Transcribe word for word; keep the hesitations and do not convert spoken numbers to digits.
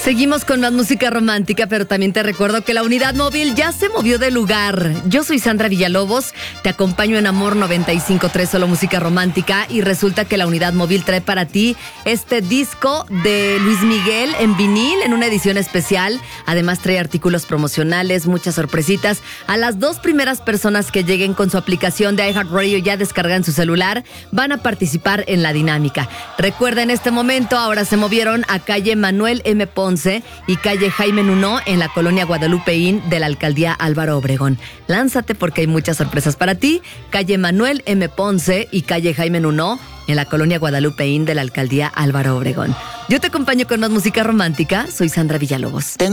Seguimos con más música romántica, pero también te recuerdo que la unidad móvil ya se movió de lugar. Yo soy Sandra Villalobos, te acompaño en Amor noventa y cinco punto tres, solo música romántica, y resulta que la unidad móvil trae para ti este disco de Luis Miguel en vinil, en una edición especial. Además trae artículos promocionales, muchas sorpresitas. A las dos primeras personas que lleguen con su aplicación de iHeartRadio ya descargada en su celular, van a participar en la dinámica. Recuerda, en este momento ahora se movieron a calle Manuel M. Ponce y calle Jaime Nuno en la colonia Guadalupeín de la alcaldía Álvaro Obregón. Lánzate porque hay muchas sorpresas para ti. Calle Manuel M. Ponce y calle Jaime Nuno en la colonia Guadalupeín de la alcaldía Álvaro Obregón. Yo te acompaño con más música romántica. Soy Sandra Villalobos.